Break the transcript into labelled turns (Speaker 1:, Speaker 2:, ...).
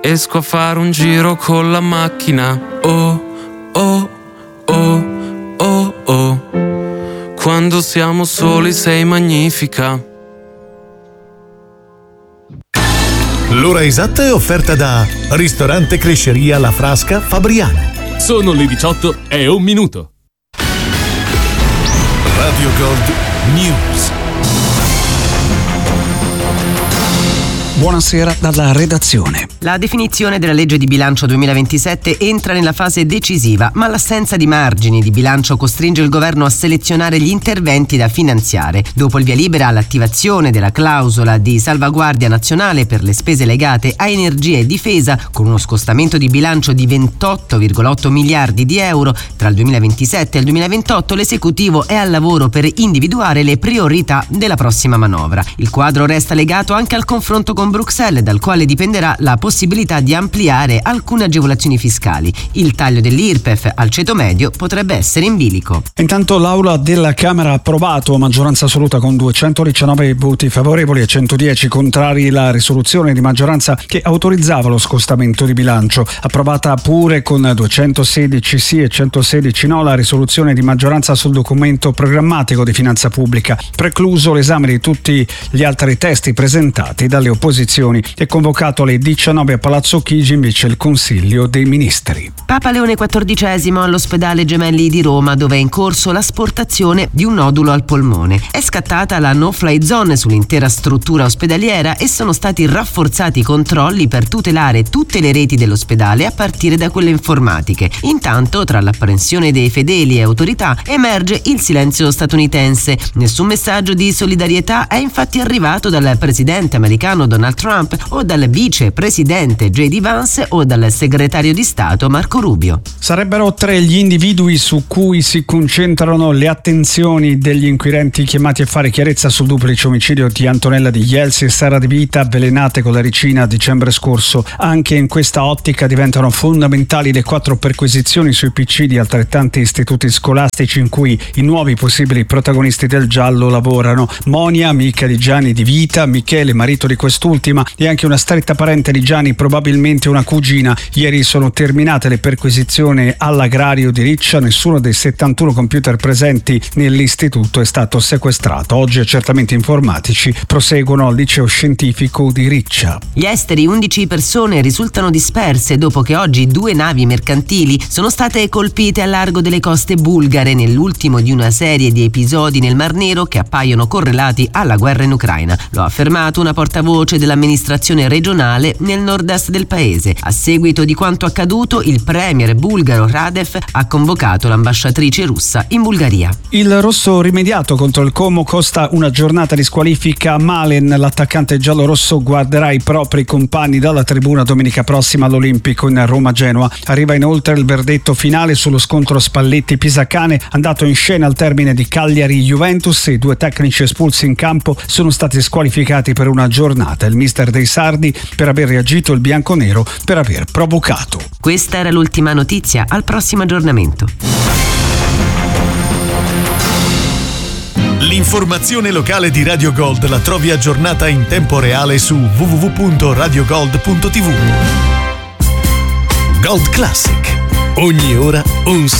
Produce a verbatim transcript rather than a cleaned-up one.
Speaker 1: esco a fare un giro con la macchina. Oh, oh, oh, oh, oh. Quando siamo soli sei magnifica.
Speaker 2: L'ora esatta è offerta da Ristorante Cresceria La Frasca Fabriano.
Speaker 3: Sono le diciotto e un minuto.
Speaker 2: Radio Gold News.
Speaker 4: Buonasera dalla redazione.
Speaker 5: La definizione della legge di bilancio duemilaventisette entra nella fase decisiva, ma l'assenza di margini di bilancio costringe il governo a selezionare gli interventi da finanziare. Dopo il via libera all'attivazione della clausola di salvaguardia nazionale per le spese legate a energia e difesa, con uno scostamento di bilancio di ventotto virgola otto miliardi di euro tra il duemilaventisette e il duemilaventotto, l'esecutivo è al lavoro per individuare le priorità della prossima manovra. Il quadro resta legato anche al confronto con Bruxelles, dal quale dipenderà la possibilità di ampliare alcune agevolazioni fiscali. Il taglio dell'I R P E F al ceto medio potrebbe essere in bilico.
Speaker 4: Intanto l'Aula della Camera ha approvato a maggioranza assoluta con duecentodiciannove voti favorevoli e centodieci contrari la risoluzione di maggioranza che autorizzava lo scostamento di bilancio. Approvata pure con duecentosedici sì e centosedici no la risoluzione di maggioranza sul documento programmatico di finanza pubblica, precluso l'esame di tutti gli altri testi presentati dalle opposizioni. È convocato alle diciannove a Palazzo Chigi invece il Consiglio dei Ministri.
Speaker 5: Papa Leone quattordicesimo all'ospedale Gemelli di Roma, dove è in corso l'asportazione di un nodulo al polmone. È scattata la no-fly zone sull'intera struttura ospedaliera e sono stati rafforzati i controlli per tutelare tutte le reti dell'ospedale a partire da quelle informatiche. Intanto, tra l'apprensione dei fedeli e autorità, emerge il silenzio statunitense. Nessun messaggio di solidarietà è infatti arrivato dal presidente americano Donald Trump o dal vicepresidente J D Vance o dal segretario di Stato Marco Rubio.
Speaker 4: Sarebbero tre gli individui su cui si concentrano le attenzioni degli inquirenti chiamati a fare chiarezza sul duplice omicidio di Antonella Di Ielsi e Sara Di Vita, avvelenate con la ricina a dicembre scorso. Anche in questa ottica diventano fondamentali le quattro perquisizioni sui P C di altrettanti istituti scolastici in cui i nuovi possibili protagonisti del giallo lavorano. Monia, amica di Gianni Di Vita, Michele, marito di quest'ultima, e anche una stretta parente di Gianni, probabilmente una cugina. Ieri sono terminate le perquisizioni all'agrario di Riccia. Nessuno dei settantuno computer presenti nell'istituto è stato sequestrato. Oggi accertamenti informatici proseguono al liceo scientifico di Riccia.
Speaker 5: Gli esteri, undici persone risultano disperse dopo che oggi due navi mercantili sono state colpite a largo delle coste bulgare, nell'ultimo di una serie di episodi nel Mar Nero che appaiono correlati alla guerra in Ucraina. Lo ha affermato una portavoce dell'amministrazione regionale nel nord-est del paese. A seguito di quanto accaduto, il premier bulgaro Radev ha convocato l'ambasciatrice russa in Bulgaria.
Speaker 4: Il rosso rimediato contro il Como costa una giornata di squalifica a Malen. L'attaccante giallorosso guarderà i propri compagni dalla tribuna domenica prossima all'Olimpico in Roma-Genoa. Arriva inoltre il verdetto finale sullo scontro Spalletti-Pisacane, andato in scena al termine di Cagliari-Juventus. I due tecnici espulsi in campo sono stati squalificati per una giornata. Il mister dei sardi per aver reagito, il bianconero per aver provocato.
Speaker 5: Questa era l'ultima notizia, al prossimo aggiornamento.
Speaker 2: L'informazione locale di Radio Gold la trovi aggiornata in tempo reale su w w w punto radio gold punto t v. Gold Classic. Ogni ora un